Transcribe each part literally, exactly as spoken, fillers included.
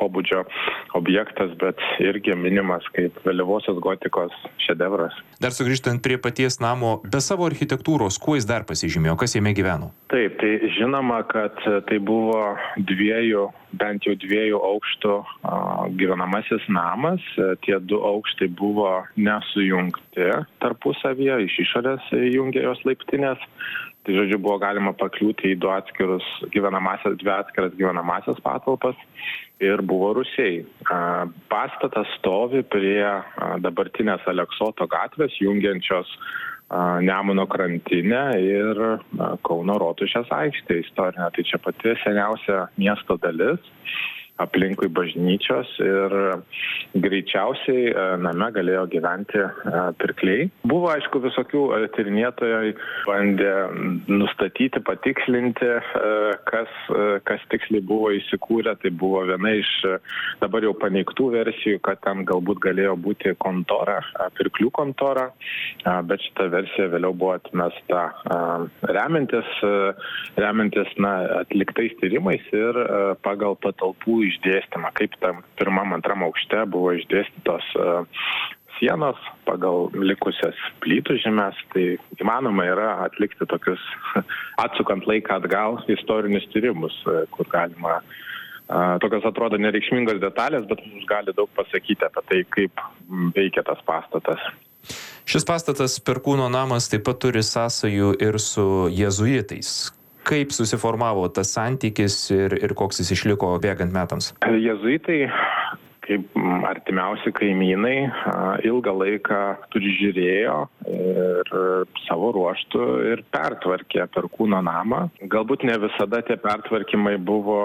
pobūdžio objektas, bet irgi minimas kaip vėlyvosios gotikos šedevras. Dar sugrįžtant prie paties namo, be savo architektūros, kuo jis dar pasižymėjo, kas jame gyveno? Taip, tai žinoma, kad tai buvo dviejų, bent jau dviejų aukštų gyvenamasis namas. Tie du aukštai buvo nesujungti tarpusavyje, iš išorės jungė jos laiptinės. Tai žodžiu, buvo galima pakliūti į du atskirus gyvenamasias, dvi atskiras gyvenamasias patalpas ir buvo rūsiai. Pastatas stovi prie dabartinės Aleksoto gatvės, jungiančios Nemuno krantinę ir Kauno Rotušės aikštę istorinę. Tai čia pati seniausia miesto dalis, aplinkui bažnyčios ir greičiausiai name galėjo gyventi pirkliai. Buvo, aišku, visokių tyrinėtojai bandė nustatyti, patikslinti, kas, kas tiksliai buvo įsikūrę. Tai buvo viena iš dabar jau paneigtų versijų, kad ten galbūt galėjo būti kontora, pirklių kontora, bet šita versija vėliau buvo atmesta remiantis, remiantis na, atliktais tyrimais ir pagal patalpų išdėstymą, kaip tam pirmam, antram aukšte buvo išdėstytos uh, sienos pagal likusias plytų žemes. Tai įmanoma yra atlikti tokius, atsukant laiką atgal, istorinius tyrimus, kur galima, uh, tokios atrodo nereikšmingos detalės, bet mums gali daug pasakyti apie tai, kaip veikia tas pastatas. Šis pastatas, Perkūno namas, taip pat turi sąsajų ir su jėzuitais. Kaip susiformavo tas santykis ir, ir koks jis išliko bėgant metams? Jėzuitai, kaip artimiausi kaimynai, ilgą laiką prižiūrėjo ir savo ruoštų ir pertvarkė Perkūno namą. Galbūt ne visada tie pertvarkymai buvo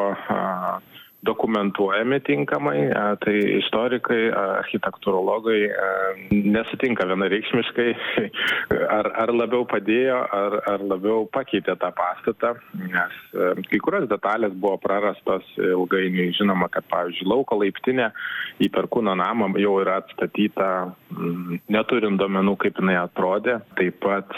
dokumentuojami tinkamai, tai istorikai, architektūrologai nesutinka vienareikšmiškai, ar, ar labiau padėjo, ar, ar labiau pakeitė tą pastatą, nes kai kurios detalės buvo prarastos ilgainiui. Žinoma, kad, pavyzdžiui, lauko laiptinė į Perkūno namą jau yra atstatyta, neturint duomenų, kaip jinai atrodė. Taip pat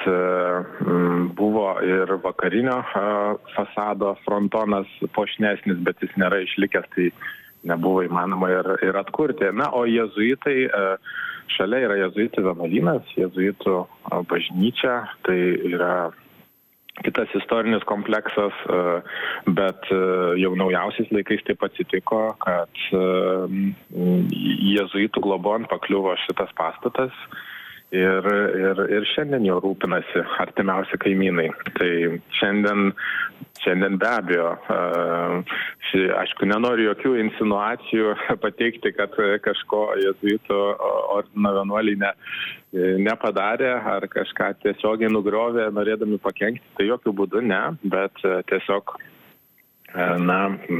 buvo ir vakarinio fasado frontonas puošnesnis, bet jis nėra išlikęs, tai nebuvo įmanoma ir, ir atkurti. Na, o jėzuitai, šalia yra jėzuitų vienuolynas, jėzuitų bažnyčia, tai yra kitas istorinis kompleksas, bet jau naujausiais laikais taip atsitiko, kad jėzuitų globon pakliuvo šitas pastatas. Ir, ir, ir šiandien jau rūpinasi artimiausi kaimynai. Tai šiandien, šiandien be abejo, ši, aišku, nenoriu jokių insinuacijų pateikti, kad kažko jėzuitų ordino vienuoliai ne, nepadarė ar kažką tiesiogiai nugriovė, norėdami pakenkti. Tai jokių būdų ne, bet tiesiog na,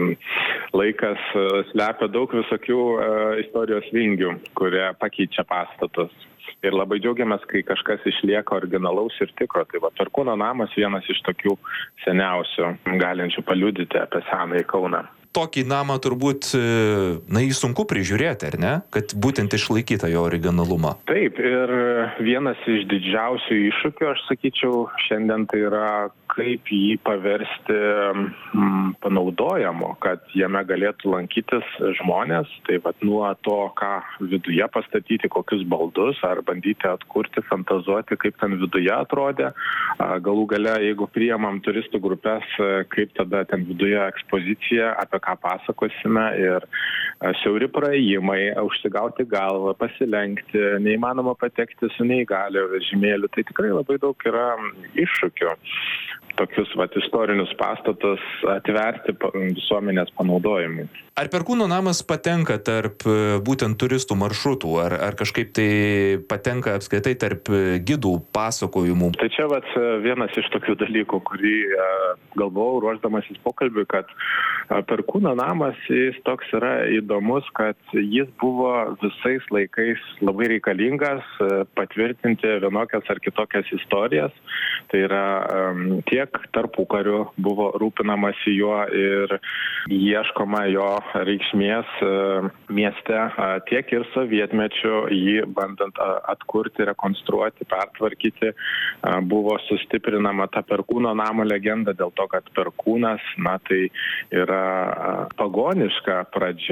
laikas slepia daug visokių istorijos vingių, kurie pakeičia pastatus. Ir labai džiaugiamės, kai kažkas išlieka originalaus ir tikro. Tai va, Perkūno namas vienas iš tokių seniausių, galinčių paliudyti apie senąjį Kauną. Tokį namą turbūt, na, jį sunku prižiūrėti, ar ne? Kad būtent išlaikyta jo originalumą. Taip, ir vienas iš didžiausių iššūkių, aš sakyčiau, šiandien tai yra, kaip jį paversti mm, panaudojamo, kad jame galėtų lankytis žmonės. Tai vat, nuo to, ką viduje pastatyti, kokius baldus, ar bandyti atkurti, fantazuoti, kaip ten viduje atrodė. Galų gale, jeigu priimam turistų grupės, kaip tada ten viduje ekspozicija, apie ką pasakosime, ir siauri praėjimai, užsigauti galvą, pasilenkti, neįmanoma patekti su neįgalio vežimėliu. Tai tikrai labai daug yra iššūkių. Tokius vat, istorinius pastatus atverti visuomenės panaudojimui. Ar Perkūno namas patenka tarp būtent turistų maršrutų, ar, ar kažkaip tai patenka apskritai tarp gidų pasakojimų? Tai čia vat, vienas iš tokių dalykų, kurį galvojau ruošdamasis pokalbiui, kad Perkūno namas jis toks yra įdomus, kad jis buvo visais laikais labai reikalingas patvirtinti vienokias ar kitokias istorijas. Tai yra tiek tarpukariu buvo rūpinamasi juo ir ieškoma jo reikšmės mieste, tiek ir sovietmečiu jį bandant atkurti, rekonstruoti, pertvarkyti, buvo sustiprinama ta Perkūno namo legenda dėl to, kad Perkūnas, na tai yra pagoniška pradžia.